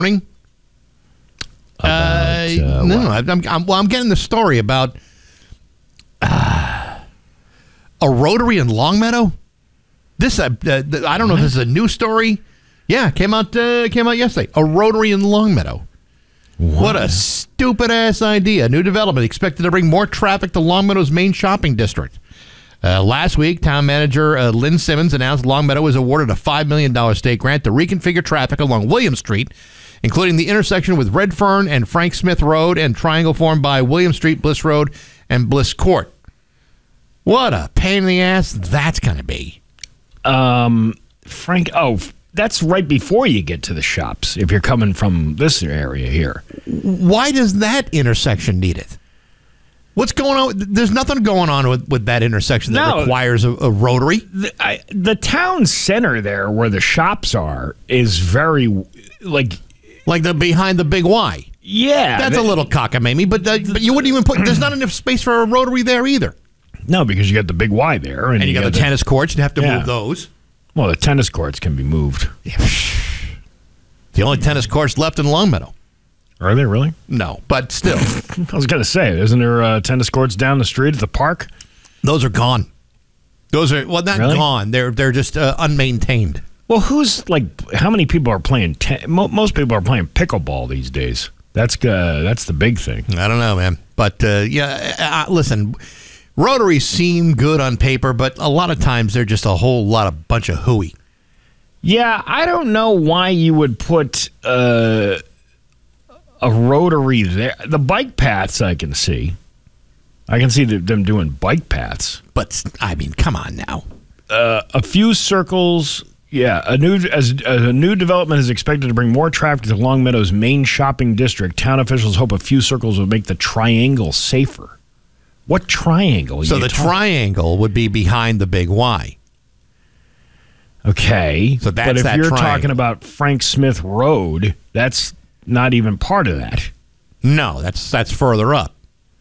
morning. I'm getting the story about a rotary in Longmeadow. This I don't know if this is a new story. Yeah, came out yesterday. A rotary in Longmeadow. What a stupid-ass idea. New development expected to bring more traffic to Longmeadow's main shopping district. Last week, town manager Lynn Simmons announced Longmeadow was awarded a $5 million state grant to reconfigure traffic along William Street, including the intersection with Redfern and Frank Smith Road and triangle formed by William Street, Bliss Road, and Bliss Court. What a pain in the ass that's going to be. That's right before you get to the shops, if you're coming from this area here. Why does that intersection need it? What's going on? There's nothing going on with that intersection that requires a rotary. The town center there, where the shops are, is very, like the behind the big Y. Yeah. That's a little cockamamie, but you wouldn't even put, there's not enough space for a rotary there either. No, because you got the big Y there. And you got the tennis courts, you have to move those. Well, the tennis courts can be moved. Yeah. The only tennis courts left in Longmeadow. Are they really? No, but still. I was going to say, isn't there tennis courts down the street at the park? Those are gone. Those are, well, not gone. They're just unmaintained. Well, how many people are playing? Most people are playing pickleball these days. That's the big thing. I don't know, man. But, listen, rotaries seem good on paper, but a lot of times they're just a whole bunch of hooey. Yeah, I don't know why you would put a rotary there. The bike paths I can see. I can see them doing bike paths. But, I mean, come on now. A few circles. Yeah, a new development is expected to bring more traffic to Longmeadow's main shopping district. Town officials hope a few circles will make the triangle safer. What triangle? So the triangle would be behind the big Y. Okay. So that's but if you're triangle. Talking about Frank Smith Road, that's not even part of that. No, that's further up.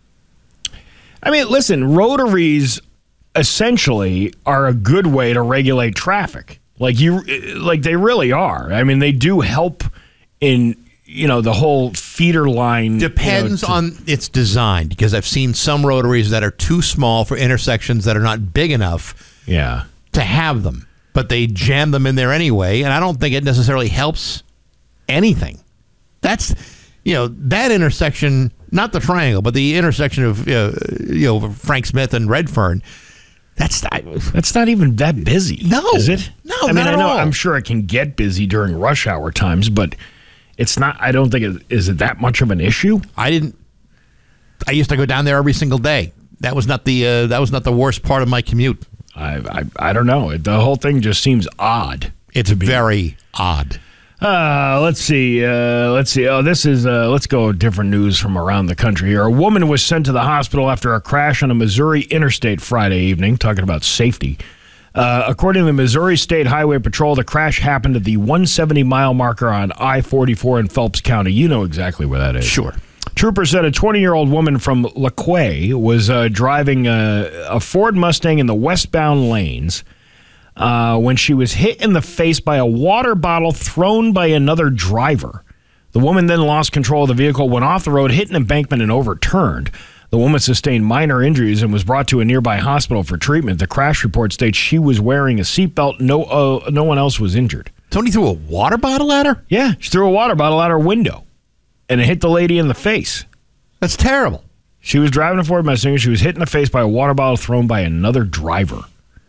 I mean, listen, rotaries essentially are a good way to regulate traffic. Like they really are. I mean, they do help in, the whole feeder line. Depends on its design, because I've seen some rotaries that are too small for intersections that are not big enough to have them. But they jam them in there anyway, and I don't think it necessarily helps anything. That's, that intersection, not the triangle, but the intersection of, Frank Smith and Redfern, that's not even that busy. No. Is it? No, I mean, not at all. I'm sure it can get busy during rush hour times, but it's not, I don't think is it that much of an issue? I used to go down there every single day. That was not the worst part of my commute. I don't know. The whole thing just seems odd. It's very odd. Let's see. Oh, this is, let's go different news from around the country here. A woman was sent to the hospital after a crash on a Missouri interstate Friday evening, talking about safety. According to the Missouri State Highway Patrol, the crash happened at the 170-mile marker on I-44 in Phelps County. You know exactly where that is. Sure. Troopers said a 20-year-old woman from LaQuay was driving a Ford Mustang in the westbound lanes when she was hit in the face by a water bottle thrown by another driver. The woman then lost control of the vehicle, went off the road, hit an embankment, and overturned. The woman sustained minor injuries and was brought to a nearby hospital for treatment. The crash report states she was wearing a seatbelt. No one else was injured. Tony threw a water bottle at her? Yeah, she threw a water bottle out her window, and it hit the lady in the face. That's terrible. She was driving a Ford Mustang. She was hit in the face by a water bottle thrown by another driver.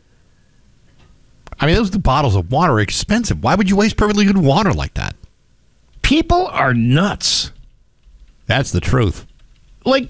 I mean, those bottles of water are expensive. Why would you waste perfectly good water like that? People are nuts. That's the truth. Like,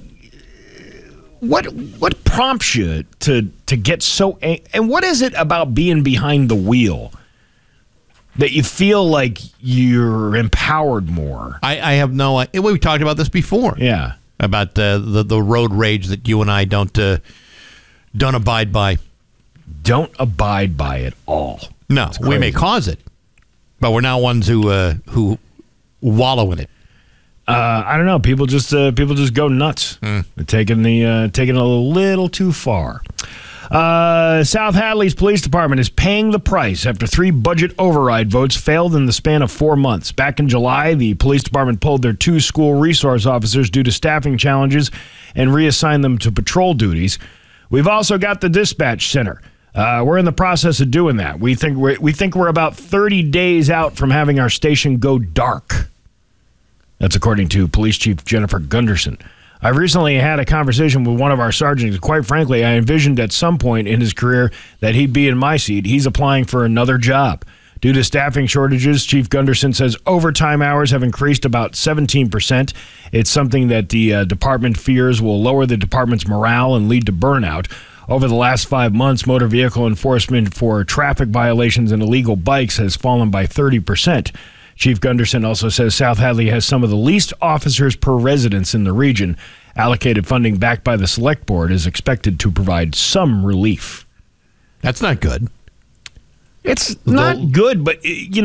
what prompts you to get so... And what is it about being behind the wheel that you feel like you're empowered more? I have no idea. We talked about this before. Yeah. About the road rage that you and I don't abide by. Don't abide by it all. No, we may cause it, but we're not ones who wallow in it. I don't know. People just go nuts. They're taking it a little too far. South Hadley's police department is paying the price after 3 budget override votes failed in the span of 4 months. Back in July, the police department pulled their 2 school resource officers due to staffing challenges and reassigned them to patrol duties. We've also got the dispatch center. We're in the process of doing that. We think we're about 30 days out from having our station go dark. That's according to Police Chief Jennifer Gunderson. I've recently had a conversation with one of our sergeants. Quite frankly, I envisioned at some point in his career that he'd be in my seat. He's applying for another job. Due to staffing shortages, Chief Gunderson says overtime hours have increased about 17%. It's something that the department fears will lower the department's morale and lead to burnout. Over the last 5 months, motor vehicle enforcement for traffic violations and illegal bikes has fallen by 30%. Chief Gunderson also says South Hadley has some of the least officers per residence in the region. Allocated funding backed by the Select Board is expected to provide some relief. That's not good. It's not good, but,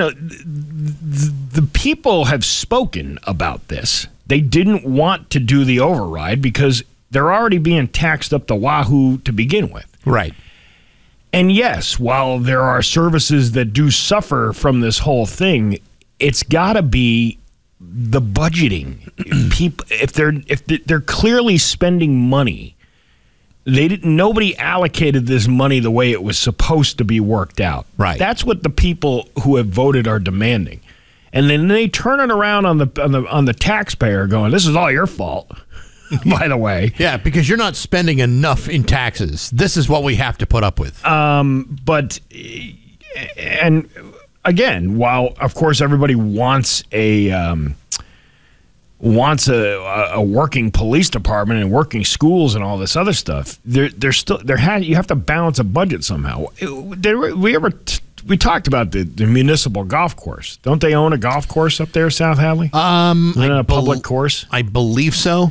the people have spoken about this. They didn't want to do the override because they're already being taxed up the wahoo to begin with. Right. And yes, while there are services that do suffer from this whole thing, it's got to be the budgeting. People, if they're clearly spending money, nobody allocated this money the way it was supposed to be worked out. Right. That's what the people who have voted are demanding. And then they turn it around on the taxpayer, going, "This is all your fault." By the way. Yeah, because you're not spending enough in taxes. This is what we have to put up with. But again, while of course everybody wants a working police department and working schools and all this other stuff, you have to balance a budget somehow. We talked about the municipal golf course. Don't they own a golf course up there, South Hadley? A public course. I believe so.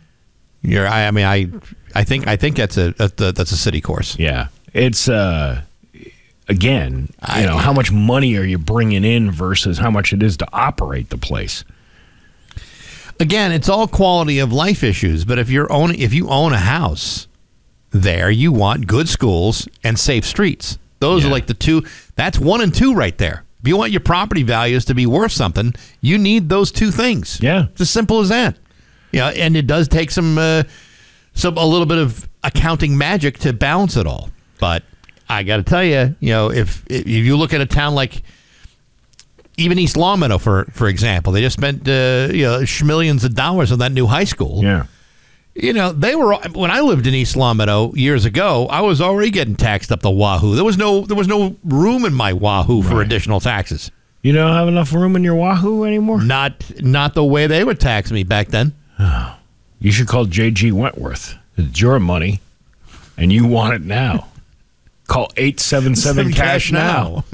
I think that's a city course. Yeah, it's again, how much money are you bringing in versus how much it is to operate the place? Again, it's all quality of life issues. But if you own a house there, you want good schools and safe streets. Those are like the two. That's 1 and 2 right there. If you want your property values to be worth something, you need those 2 things. Yeah, it's as simple as that. And it does take a little bit of accounting magic to balance it all. But I got to tell you, if you look at a town like even East Longmeadow, for example, they just spent millions of dollars on that new high school. Yeah. They were, when I lived in East Longmeadow years ago, I was already getting taxed up the wahoo. There was no room in my wahoo for additional taxes. You don't have enough room in your wahoo anymore? Not the way they would tax me back then. You should call J.G. Wentworth. It's your money, and you want it now. Call 877-CASH-NOW.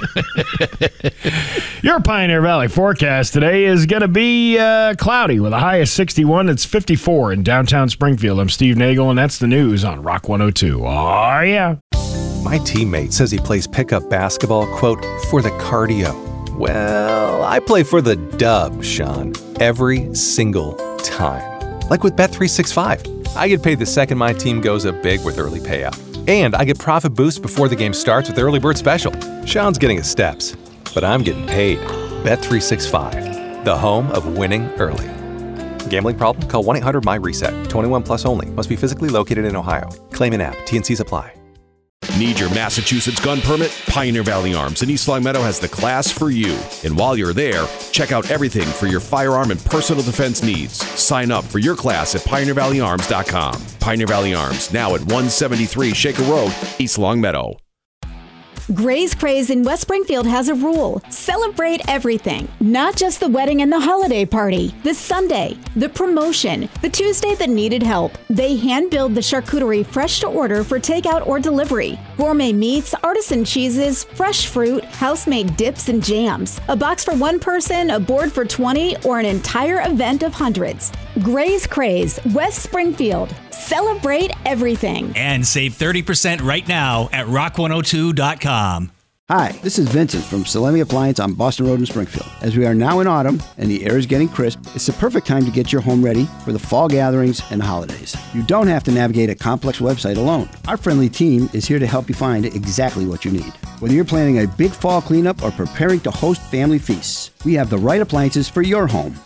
Your Pioneer Valley forecast today is going to be cloudy with a high of 61. It's 54 in downtown Springfield. I'm Steve Nagel, and that's the news on Rock 102. Oh, yeah. My teammate says he plays pickup basketball, quote, for the cardio. Well, I play for the dub, Sean, every single time. Like with Bet365. I get paid the second my team goes up big with early payout. And I get profit boost before the game starts with Early Bird Special. Sean's getting his steps, but I'm getting paid. Bet365, the home of winning early. Gambling problem? Call 1-800-MY-RESET. 21 plus only. Must be physically located in Ohio. Claim in app. T&Cs apply. Need your Massachusetts gun permit? Pioneer Valley Arms in East Longmeadow has the class for you. And while you're there, check out everything for your firearm and personal defense needs. Sign up for your class at PioneerValleyArms.com. Pioneer Valley Arms, now at 173 Shaker Road, East Longmeadow. Gray's Craze in West Springfield has a rule. Celebrate everything, not just the wedding and the holiday party. The Sunday, the promotion, the Tuesday that needed help. They hand-build the charcuterie fresh to order for takeout or delivery. Gourmet meats, artisan cheeses, fresh fruit, house-made dips and jams. A box for one person, a board for 20, or an entire event of hundreds. Gray's Craze, West Springfield. Celebrate everything. And save 30% right now at rock102.com. Hi, this is Vincent from Salemi Appliance on Boston Road in Springfield. As we are now in autumn and the air is getting crisp, it's the perfect time to get your home ready for the fall gatherings and the holidays. You don't have to navigate a complex website alone. Our friendly team is here to help you find exactly what you need. Whether you're planning a big fall cleanup or preparing to host family feasts, we have the right appliances for your home.